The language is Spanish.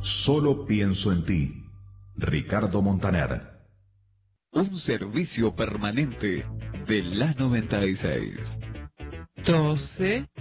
Solo pienso en ti. Ricardo Montaner. Un servicio permanente de la 96. 12